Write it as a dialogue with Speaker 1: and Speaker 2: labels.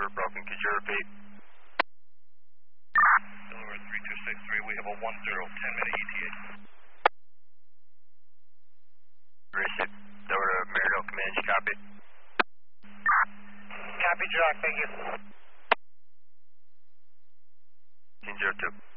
Speaker 1: number broken. Could you repeat?
Speaker 2: Delaware 3263, we have a 10, 10-minute ETA.
Speaker 1: Received. Delaware Maryville Command, copy.
Speaker 2: Copy, Jock, thank you.
Speaker 1: 10-02.